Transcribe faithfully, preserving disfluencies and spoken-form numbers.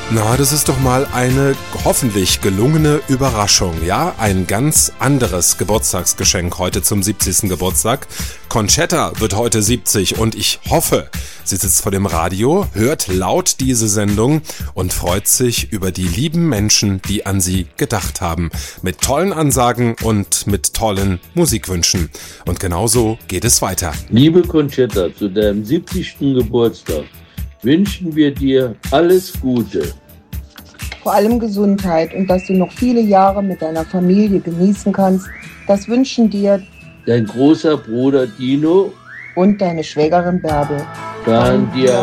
Na, das ist doch mal eine hoffentlich gelungene Überraschung, ja? Ein ganz anderes Geburtstagsgeschenk heute zum siebzigsten Geburtstag. Conchetta wird heute siebzig und ich hoffe, sie sitzt vor dem Radio, hört laut diese Sendung und freut sich über die lieben Menschen, die an sie gedacht haben. Mit tollen Ansagen und mit tollen Musikwünschen. Und genauso geht es weiter. Liebe Conchetta, zu deinem siebzigsten Geburtstag wünschen wir dir alles Gute. Vor allem Gesundheit und dass du noch viele Jahre mit deiner Familie genießen kannst. Das wünschen dir dein großer Bruder Dino und deine Schwägerin Bärbel. Candia